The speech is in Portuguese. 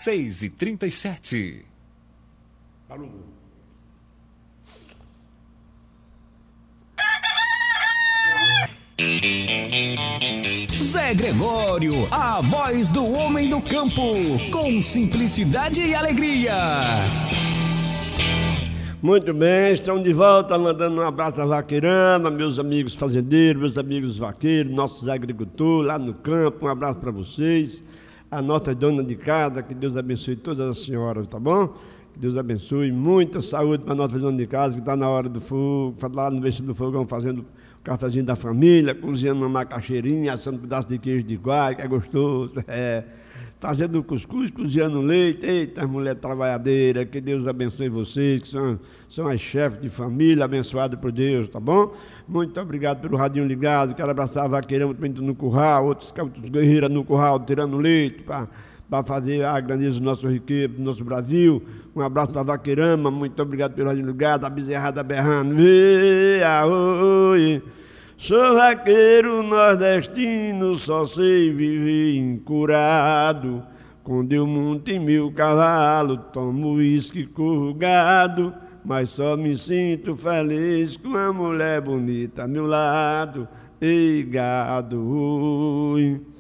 6h37. Zé Gregório, a voz do homem do campo, com simplicidade e alegria. Muito bem, estamos de volta, mandando um abraço à Vaqueirama, meus amigos fazendeiros, meus amigos vaqueiros, nossos agricultores lá no campo, um abraço para vocês, a nossa dona de casa, que Deus abençoe todas as senhoras, tá bom? Que Deus abençoe, muita saúde para a nossa dona de casa, que está na hora do fogo, lá no vestido do fogão, fazendo o cafezinho da família, cozinhando uma macaxeirinha, assando um pedaço de queijo de guai, que é gostoso, fazendo cuscuz, cozinhando leite. Eita, mulher trabalhadeira, que Deus abençoe vocês, que são as chefes de família, abençoadas por Deus, tá bom? Muito obrigado pelo radinho ligado, quero abraçar a Vaqueirama também no curral, outros guerreiros no curral, tirando leite, para fazer a grandeza do nosso riqueza, do nosso Brasil. Um abraço para a Vaqueirama, muito obrigado pelo radinho ligado, a bezerrada berrando, sou vaqueiro nordestino, só sei viver encurado. Quando eu monto em meu cavalo, tomo uísque e corro gado, mas só me sinto feliz com uma mulher bonita a meu lado. Ei, gado, oi.